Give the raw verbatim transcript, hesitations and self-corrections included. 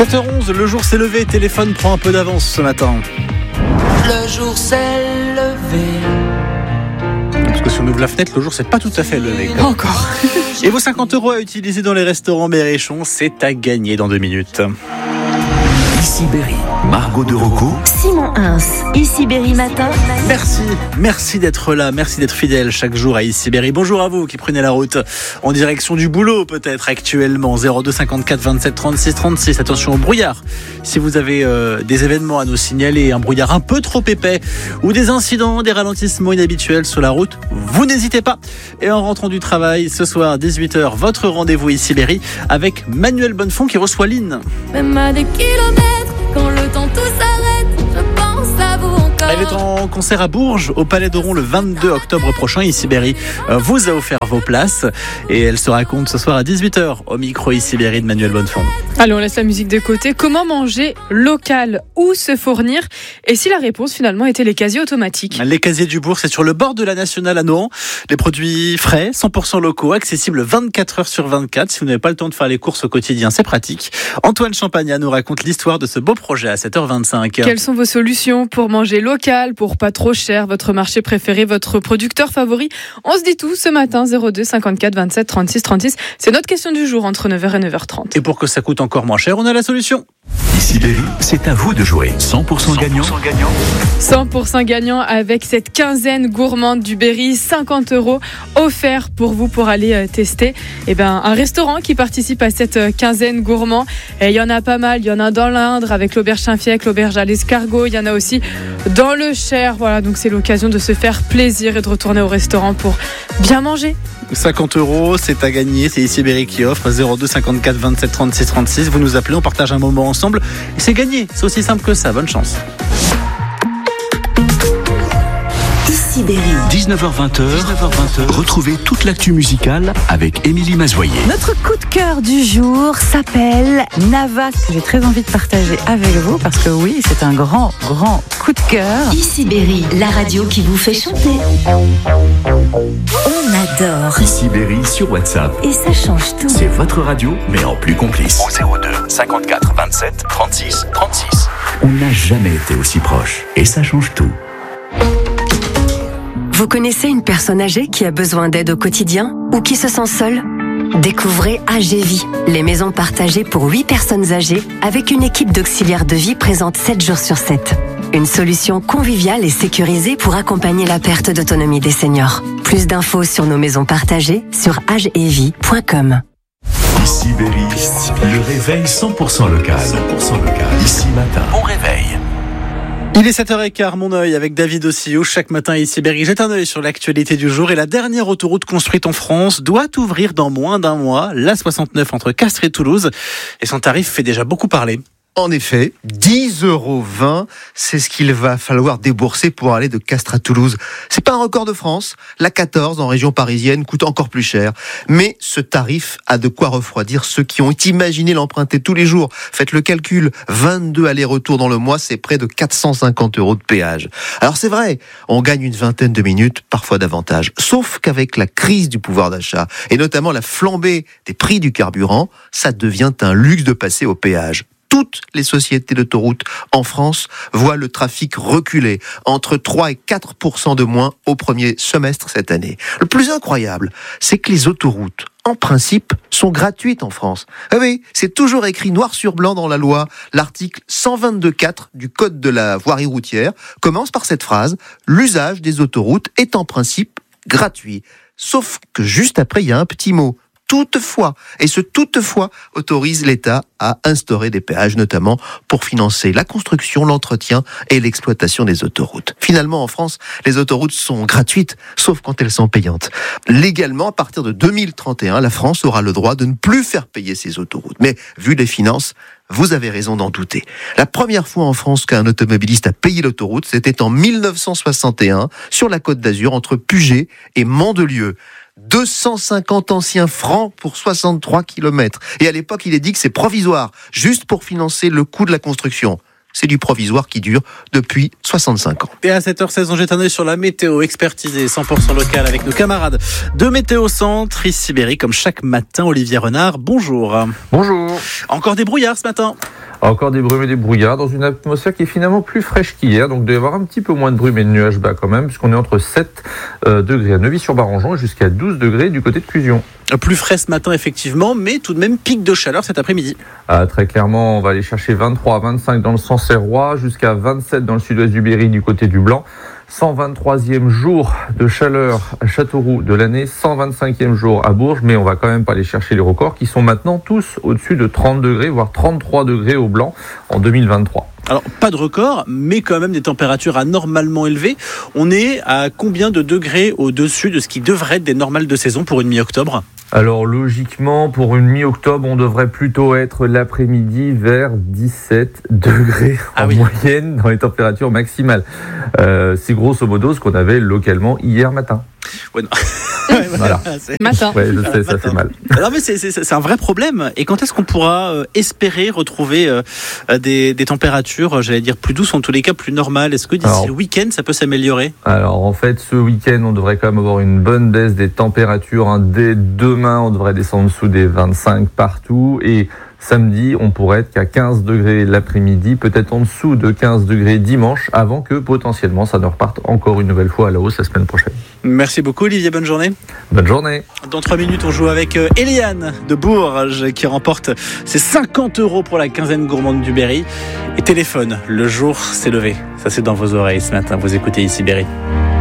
sept heures onze, le jour s'est levé, téléphone prend un peu d'avance ce matin. Le jour s'est levé. Parce que si on ouvre la fenêtre, le jour s'est pas tout à fait levé. Pas encore. Et vos cinquante euros à utiliser dans les restaurants Berrichon, c'est à gagner dans deux minutes. Ici Berry, Margot de Rocco, Simon Hins, Ici Berry Matin. Merci, merci d'être là, merci d'être fidèle chaque jour à Ici Berry. Bonjour à vous qui prenez la route en direction du boulot peut-être actuellement. zéro deux cinquante-quatre vingt-sept trente-six trente-six. Attention au brouillard. Si vous avez euh, des événements à nous signaler, un brouillard un peu trop épais ou des incidents, des ralentissements inhabituels sur la route, vous n'hésitez pas. Et en rentrant du travail, ce soir dix-huit heures, votre rendez-vous Ici Berry avec Manuel Bonnefond qui reçoit Lynn. Même à des kilomètres, quand le temps tout s'arrête, je pense à vous encore. Elle est en concert à Bourges, au Palais d'Oron, le vingt-deux octobre prochain. Ici Berry vous a offert vos places et elle se raconte ce soir à dix-huit heures au micro Ici Berry de Manuel Bonnefond. Allez, on laisse la musique de côté. Comment manger local? Où se fournir? Et si la réponse finalement était les casiers automatiques? Les casiers du Bourg, c'est sur le bord de la Nationale à Nohant. Les produits frais, cent pour cent locaux, accessibles vingt-quatre heures sur vingt-quatre. Si vous n'avez pas le temps de faire les courses au quotidien, c'est pratique. Antoine Champagnat nous raconte l'histoire de ce beau projet à sept heures vingt-cinq. Quelles sont vos solutions pour manger local, pour pas trop cher, votre marché préféré, votre producteur favori? On se dit tout ce matin, zéro deux cinquante-quatre vingt-sept trente-six trente-six. C'est notre question du jour entre neuf heures et neuf heures trente. Et pour que ça coûte encore moins cher, on a la solution. Ici Berry, c'est à vous de jouer. cent pour cent gagnant. cent pour cent gagnant avec cette quinzaine gourmande du Berry, cinquante euros offerts pour vous pour aller euh, tester. Et ben, un restaurant qui participe à cette euh, quinzaine gourmand. Et il y en a pas mal. Il y en a dans l'Indre avec l'auberge Saint-Fiacre, l'auberge à l'escargot. Il y en a aussi dans le Cher. Voilà, donc c'est l'occasion de se faire plaisir et de retourner au restaurant pour bien manger. cinquante euros, c'est à gagner. C'est Ici Berry qui offre zéro deux cinquante-quatre vingt-sept trente-six trente-six. Vous nous appelez, on partage un moment ensemble. Et c'est gagné. C'est aussi simple que ça. Bonne chance. Ici Berry. dix-neuf heures vingt, dix-neuf heures vingt, retrouvez toute l'actu musicale avec Émilie Mazoyer. Notre coup de cœur du jour s'appelle Navas, que j'ai très envie de partager avec vous parce que oui, c'est un grand, grand coup de cœur. Ici Berry, la radio qui vous fait chanter. On adore. Ici Berry sur WhatsApp. Et ça change tout. C'est votre radio, mais en plus complice. Au zéro deux cinquante-quatre vingt-sept trente-six trente-six. On n'a jamais été aussi proche. Et ça change tout. Vous connaissez une personne âgée qui a besoin d'aide au quotidien ou qui se sent seule? Découvrez A G Vie, les maisons partagées pour huit personnes âgées avec une équipe d'auxiliaires de vie présente sept jours sur sept. Une solution conviviale et sécurisée pour accompagner la perte d'autonomie des seniors. Plus d'infos sur nos maisons partagées sur age et vie point com. Ici Berry, le réveil cent pour cent local. cent pour cent local. Ici matin, on réveille. Il est sept heures quinze, mon œil avec David Ossio. Chaque matin Ici Berry jette un œil sur l'actualité du jour et la dernière autoroute construite en France doit ouvrir dans moins d'un mois, l'A soixante-neuf entre Castres et Toulouse. Et son tarif fait déjà beaucoup parler. En effet, dix euros vingt, c'est ce qu'il va falloir débourser pour aller de Castres à Toulouse. C'est pas un record de France. La quatorze, en région parisienne, coûte encore plus cher. Mais ce tarif a de quoi refroidir ceux qui ont imaginé l'emprunter tous les jours. Faites le calcul, vingt-deux allers-retours dans le mois, c'est près de quatre cent cinquante euros de péage. Alors c'est vrai, on gagne une vingtaine de minutes, parfois davantage. Sauf qu'avec la crise du pouvoir d'achat, et notamment la flambée des prix du carburant, ça devient un luxe de passer au péage. Toutes les sociétés d'autoroutes en France voient le trafic reculer entre trois et quatre pour cent de moins au premier semestre cette année. Le plus incroyable, c'est que les autoroutes, en principe, sont gratuites en France. Ah oui, c'est toujours écrit noir sur blanc dans la loi. L'article cent vingt-deux quatre du Code de la voirie routière commence par cette phrase « L'usage des autoroutes est en principe gratuit ». Sauf que juste après, il y a un petit mot. Toutefois, et ce toutefois autorise l'État à instaurer des péages, notamment pour financer la construction, l'entretien et l'exploitation des autoroutes. Finalement, en France, les autoroutes sont gratuites, sauf quand elles sont payantes. Légalement, à partir de deux mille trente et un, la France aura le droit de ne plus faire payer ses autoroutes. Mais vu les finances, vous avez raison d'en douter. La première fois en France qu'un automobiliste a payé l'autoroute, c'était en mille neuf cent soixante et un, sur la Côte d'Azur, entre Puget et Mandelieu. deux cent cinquante anciens francs pour soixante-trois kilomètres. Et à l'époque, il est dit que c'est provisoire, juste pour financer le coût de la construction. C'est du provisoire qui dure depuis soixante-cinq ans. Et à sept heures seize, on jette un œil sur la météo expertisée cent pour cent locale avec nos camarades de Météo Centre, Ici Berry, comme chaque matin. Olivier Renard, bonjour. Bonjour. Encore des brouillards ce matin. Encore des brumes et des brouillards dans une atmosphère qui est finalement plus fraîche qu'hier, donc il doit y avoir un petit peu moins de brume et de nuages bas quand même, puisqu'on est entre sept euh, degrés à Neuvy-sur-Barangeon et jusqu'à douze degrés du côté de Cuzion. Plus frais ce matin effectivement, mais tout de même pic de chaleur cet après-midi. Ah, très clairement, on va aller chercher vingt-trois à vingt-cinq dans le Sancerrois, jusqu'à vingt-sept dans le sud-ouest du Berry du côté du Blanc. cent vingt-troisième jour de chaleur à Châteauroux de l'année, cent vingt-cinquième jour à Bourges, mais on va quand même pas aller chercher les records qui sont maintenant tous au-dessus de trente degrés, voire trente-trois degrés au Blanc en deux mille vingt-trois. Alors, pas de record, mais quand même des températures anormalement élevées. On est à combien de degrés au-dessus de ce qui devrait être des normales de saison pour une mi-octobre ? Alors logiquement, pour une mi-octobre, on devrait plutôt être l'après-midi vers dix-sept degrés ah en oui. moyenne dans les températures maximales. Euh, c'est grosso modo ce qu'on avait localement hier matin. Ouais, non. Voilà. C'est... Matin. Ouais, je sais, ça fait mal. Alors, mais c'est, c'est, c'est un vrai problème. Et quand est-ce qu'on pourra euh, espérer retrouver euh, des, des températures, euh, j'allais dire, plus douces, en tous les cas plus normales ? Est-ce que d'ici Alors, le week-end, ça peut s'améliorer ? Alors, en fait, ce week-end, on devrait quand même avoir une bonne baisse des températures. Hein. Dès demain, on devrait descendre en dessous des vingt-cinq partout. Et samedi, on pourrait être qu'à quinze degrés l'après-midi, peut-être en dessous de quinze degrés dimanche, avant que potentiellement ça ne reparte encore une nouvelle fois à la hausse la semaine prochaine. Merci beaucoup Olivier, bonne journée. Bonne journée. Dans trois minutes, on joue avec Eliane de Bourges qui remporte ses cinquante euros pour la quinzaine gourmande du Berry. Et téléphone, le jour s'est levé. Ça c'est dans vos oreilles ce matin, vous écoutez ici Berry.